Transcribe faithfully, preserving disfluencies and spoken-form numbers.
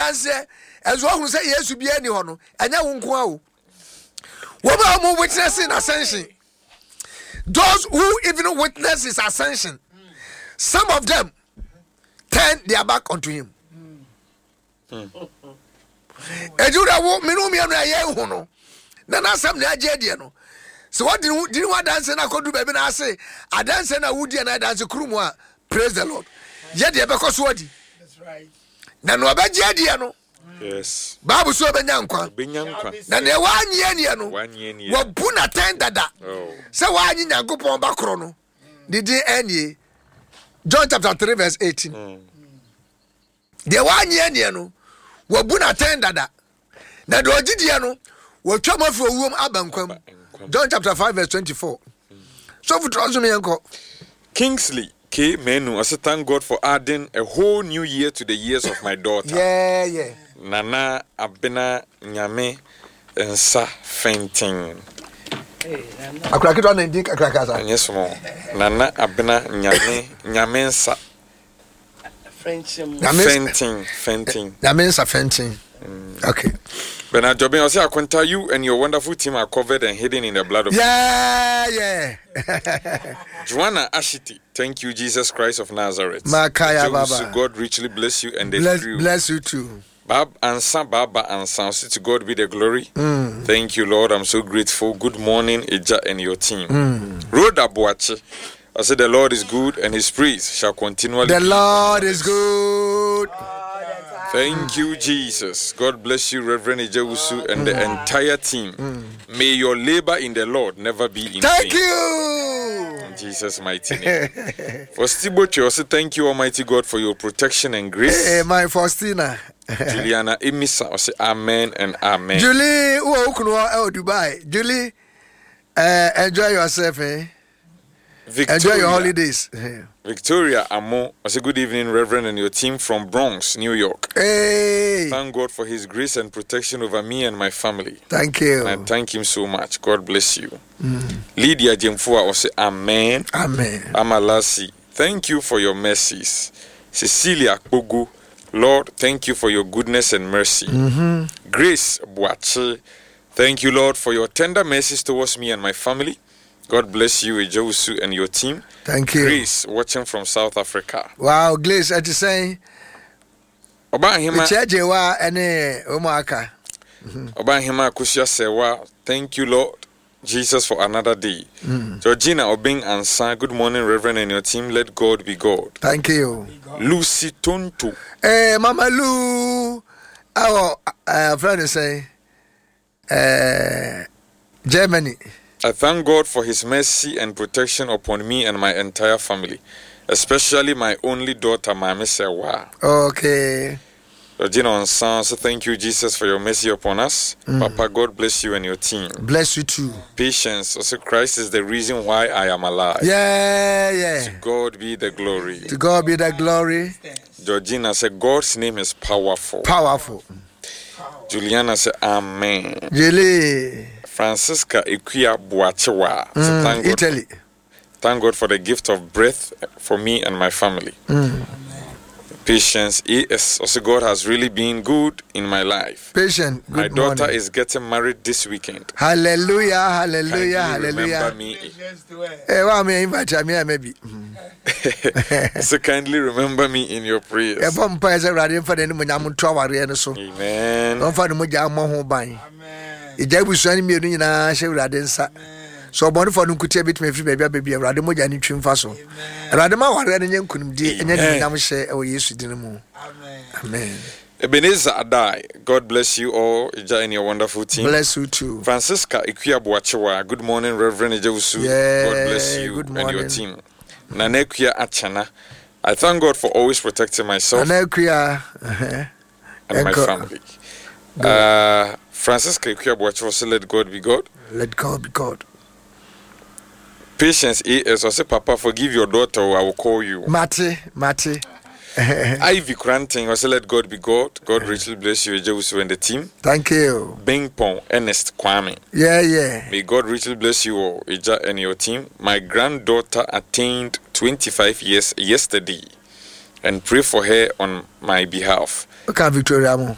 dance as one who say yes to be any honor and ya won't go. What about more witnessing ascension? Those who even witness his ascension, some of them turn their back onto him. Ejuda wo minu mi anu aye hu no. Na na sam na agye no. So what did you want dance na kodu baby na say, a dance na wudi na dance krumu a praise the Lord. Ye de be koso odi. That's right. Na no abagye de no. Yes. Babu so benya nkwa. Benya nkwa. Na ne wanye ne no. Wanye ne. Wo bu na ten dada. Oh. Se wanye Nyankopon ba kro no. Did any John chapter three verse eighteen. Mm. De wanye ne no. Wo bu na ten dada. Na do ogidie no. Wo twam afi owuom abankwam. John chapter five verse twenty-four. Mm. So for trust me enko. Kingsley K. Menu, I say thank God for adding a whole new year to the years of my daughter. Yeah, yeah. Nana Abena Nyame Nsa Fainting. Akura kitu na ndika akura kaza. Yes mo. Nana Abena Nyame Nyame Nsa Fainting. Fainting. Nyame Nsa Fainting. Okay. Bernard Jobin, I say, I contact you and your wonderful team are covered and hidden in the blood of Yeah, yeah. Joanna Ashiti, thank you, Jesus Christ of Nazareth. Makaya Baba. God richly bless you and the bless, crew. Bless you too. Bab Ansa Baba Ansa, to God be the glory. Mm. Thank you, Lord. I'm so grateful. Good morning, Eja and your team. Mm. Rhoda Boache. I said, the Lord is good and his praise shall continually. The Lord is good. Thank you, Jesus. God bless you, Reverend Ejewusu, and mm. the entire team. Mm. May your labor in the Lord never be in Thank vain. you. In Jesus' mighty name. For Stiboche, also thank you, Almighty God, for your protection and grace. Hey, my Faustina. Juliana Emisa, I say amen and amen. Julie, who are Dubai? Julie, uh, enjoy yourself, eh? Victoria, enjoy your holidays. Victoria Amo, I say good evening, Reverend, and your team from Bronx, New York. Hey. Thank God for his grace and protection over me and my family. Thank you. And I thank him so much. God bless you. Mm. Lydia Jemfua, I say amen. Amen. Amalasi, thank you for your mercies. Cecilia Kogu, Lord, thank you for your goodness and mercy. Mm-hmm. Grace Boache, thank you, Lord, for your tender mercies towards me and my family. God bless you, Ejewusu, and your team. Thank you. Grace, watching from South Africa. Wow, Grace, I just say. Oba Hima. Chejewa ene omaka. Oba Hima Kusia Sewa. Thank you, Lord Jesus, for another day. Mm. Georgina Obing Ansa. Good morning, Reverend, and your team. Let God be God. Thank you. Lucy Tonto. Eh, Mama Lu. Our uh, friend is saying, uh, Germany. I thank God for his mercy and protection upon me and my entire family, especially my only daughter, Mami Sewa. Okay. Regina Onsan, so thank you, Jesus, for your mercy upon us. Mm. Papa, God bless you and your team. Bless you too. Patience. Also, Christ is the reason why I am alive. Yeah, yeah. To God be the glory. To God be the glory. Georgina said, God's name is powerful. Powerful. Juliana said, Amen. Julie. Francisca Ikuya Boachewa. Mm, so thank God Italy. For, thank God for the gift of breath for me and my family. Mm. Patience. Yes, also God has really been good in my life. Patient. Good my daughter morning. is getting married this weekend. Hallelujah, hallelujah, Can you hallelujah. Remember me. Eh, well, me invite me maybe. So kindly remember me in your prayers. Eh, bom pa eze rade mfa den mu nyam to aware no so. Amen. Don't find mo ja mo ho ban. Amen. Ija busuani mi enu nyina hye rade nsa. So bonu for no kutie bit me fi bia bia rade mo ja ni twimfa so. Rade ma ware no nyankunum di enya ni nyam hye e wo Yesu din mu. Amen. Amen. Ebenezer Adai, God bless you all, Ija and your wonderful team. Bless you too. Francisca Ikuya Boachewa, good morning, Reverend Ejewusu. Yeah, God bless you good and your team. Nanekuya Achana, I thank God for always protecting myself Nanekuya uh-huh. and my family. Uh, Francisca Ikuya Boachewa said, let God be God. Let God be God. Patience A S, I say, Papa, forgive your daughter or I will call you. Mate, Mate. Ivy Cranting, I say, let God be God. God richly bless you, Ejewusu and the team. Thank you. Bing Pong, Ernest Kwame. Yeah, yeah. May God richly bless you all, Ija and your team. My granddaughter attained twenty-five years yesterday, and pray for her on my behalf. Okay, Victoria.